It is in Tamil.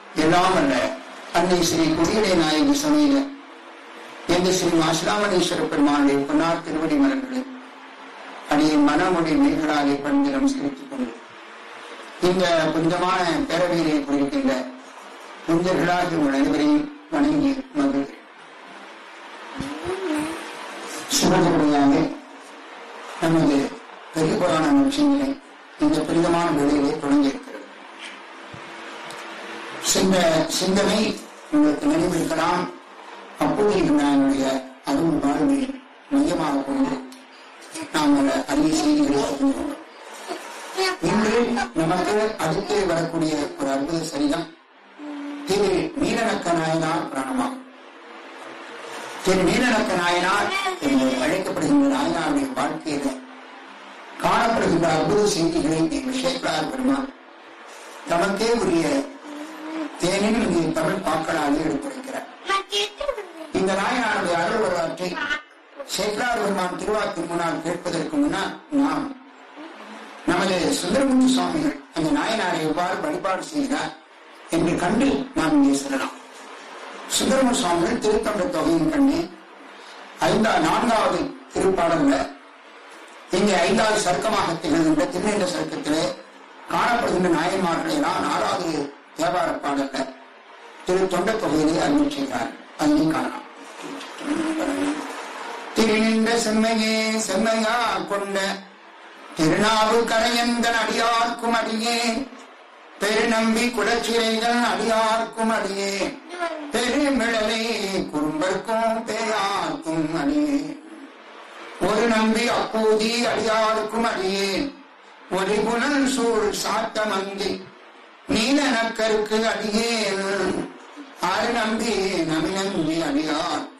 எல்லாம் அல்ல அன்னை ஸ்ரீ குடியுடை நாயகி சமய எந்த ஸ்ரீ மாசிலாமணீஸ்வர பெருமானுடைய பொன்னார் திருவடி மலர்களை அடியை மனமொழி மெய்களாலே பணிந்து நமஸ்கரித்துக் கொண்டு இந்த புனிதமான பேரவையிலே கூறியிருக்கின்ற புனிதர்களாக உங்கள் அனைவரையும் வணங்கி மகிழ்கிறேன். சுமதியாக நமது பெரிய புராண நிகழ்ச்சிகளை இந்த புனிதமான வேளையிலே தொடங்கியிருக்கிறது. சிந்தனை உங்களுக்கு நினைவிருக்கலாம். அப்போது என்னுடைய அருள் வாழ்வை மையமாக கொண்டு நாங்கள் அரிய செய்திகளை கொண்டோம். இன்று நமக்கு அடுத்து வரக்கூடிய ஒரு அற்புத சரிதம் திரு நீலநக்க நாயனார் பிராணமாகும். திரு நீலநக்க நாயனார் என்று அழைக்கப்படுகின்ற நாயனாருடைய வாழ்க்கையில காணப்படுகின்ற அற்புத செய்திகளை விஷயக்களார் பெருமான் தமக்கே உரிய தேனில் இங்கே தமிழ் பாக்களாக எடுத்துரைக்கிறார். இந்த நாயனாருடைய அருள் வரலாற்றை சேக்கலார் பெருமான் திருவாக்கு முன்னால் கேட்பதற்கு முன்னால் நாம் நமது சுந்தரமூர்த்தி சுவாமிகள் அந்த நாயனாரை எவ்வாறு வழிபாடு செய்கிறார் என்று கண்டு நாம் இங்கே சொல்லலாம். சுந்தரமூர்த்தி சுவாமிகள் திருத்தொண்ட தொகையின் கண்ணே 4வது திருப்பாடல்ல இங்கே 5வது சர்க்கமாக திகழ்கின்ற திருநீண்ட சர்க்கத்திலே காணப்படுகின்ற நாயன்மார்களை எல்லாம் 4வது தேவார பாடல்ல திரு தொண்ட தொகையிலே அருள் செய்கிறார். அதை காணலாம். திருநின்ற செம்மையே செம்மையா கொண்ட திருநாவு கரையந்தன் அடியார்க்கும் அடியே பெருநம்பி குலச்சிறைகள் அடியார்க்கும் அடியே பெருமிழலை குறும்பர்க்கும் பேயார்க்கும் அடியே ஒரு நம்பி அப்பூதி அடியார்க்கும் அடியே ஒரு புனல் சூழ் சாத்த மந்தி நீலநக்கருக்கு அடியே ஆறு நம்பி நமினம்பி அடியார்